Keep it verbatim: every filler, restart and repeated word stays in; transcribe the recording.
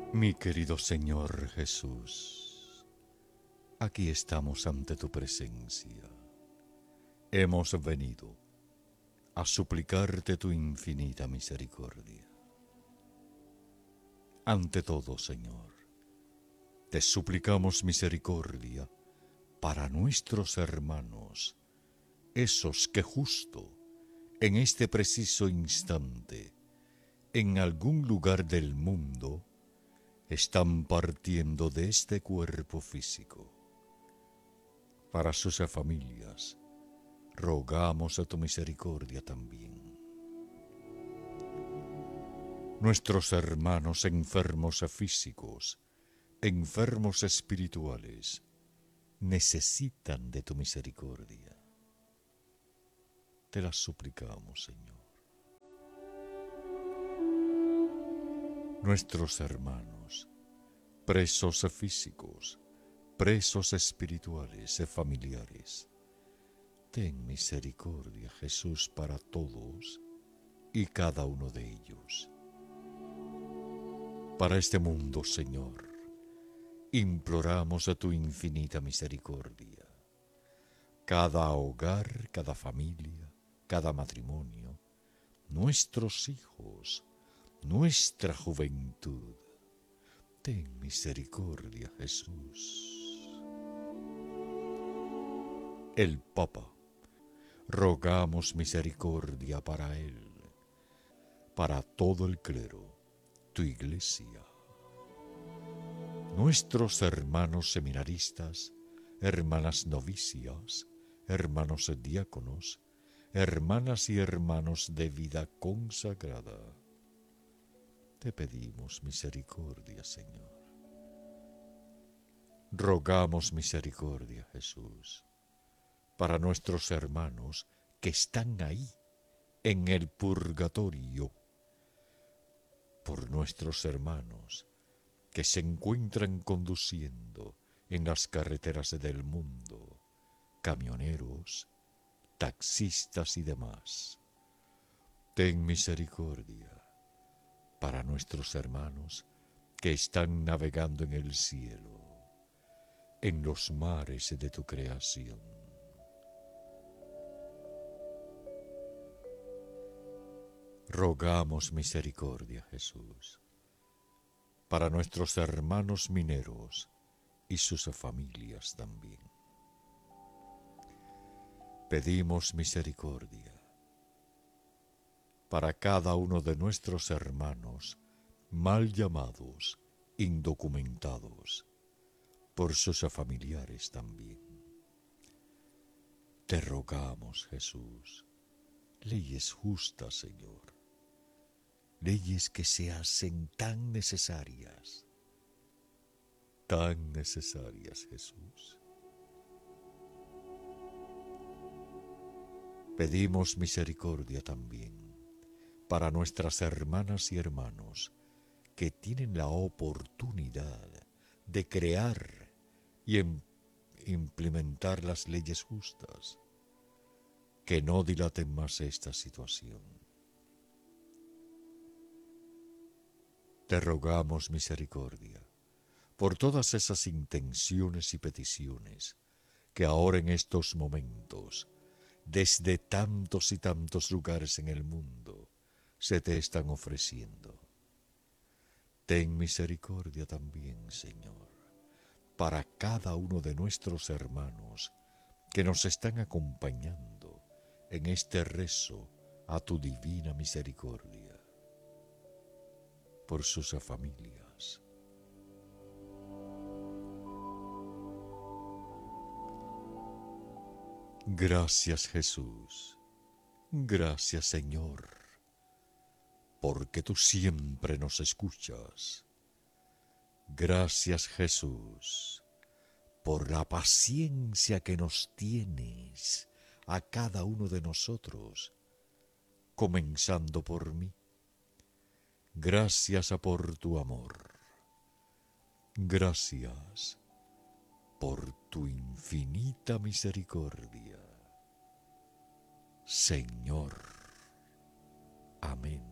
Mi querido Señor Jesús, aquí estamos ante tu presencia. Hemos venido a suplicarte tu infinita misericordia. Ante todo, Señor, te suplicamos misericordia para nuestros hermanos, esos que justo en este preciso instante, en algún lugar del mundo, están partiendo de este cuerpo físico. Para sus familias, rogamos a tu misericordia también. Nuestros hermanos enfermos físicos, enfermos espirituales, necesitan de tu misericordia. Te las suplicamos, Señor. Nuestros hermanos, presos físicos, presos espirituales y familiares, ten misericordia, Jesús, para todos y cada uno de ellos. Para este mundo, Señor, imploramos a tu infinita misericordia. Cada hogar, cada familia, cada matrimonio, nuestros hijos, nuestra juventud. Ten misericordia, Jesús. El Papa, rogamos misericordia para él, para todo el clero, tu Iglesia. Nuestros hermanos seminaristas, hermanas novicias, hermanos diáconos, hermanas y hermanos de vida consagrada. Te pedimos misericordia, Señor. Rogamos misericordia, Jesús, para nuestros hermanos que están ahí, en el purgatorio, por nuestros hermanos que se encuentran conduciendo en las carreteras del mundo, camioneros, taxistas y demás. Ten misericordia para nuestros hermanos que están navegando en el cielo, en los mares de tu creación. Rogamos misericordia, Jesús, para nuestros hermanos mineros y sus familias también. Pedimos misericordia para cada uno de nuestros hermanos mal llamados, indocumentados, por sus familiares también. Te rogamos, Jesús, leyes justas, Señor, leyes que se hacen tan necesarias, tan necesarias, Jesús. Pedimos misericordia también para nuestras hermanas y hermanos que tienen la oportunidad de crear y em- implementar las leyes justas, que no dilaten más esta situación. Te rogamos misericordia por todas esas intenciones y peticiones que ahora en estos momentos, desde tantos y tantos lugares en el mundo, se te están ofreciendo. Ten misericordia también, Señor, para cada uno de nuestros hermanos que nos están acompañando en este rezo a tu divina misericordia, por sus familias. Gracias, Jesús. Gracias, Señor, porque tú siempre nos escuchas. Gracias, Jesús, por la paciencia que nos tienes a cada uno de nosotros, comenzando por mí. Gracias por tu amor. Gracias por tu infinita misericordia. Señor. Amén.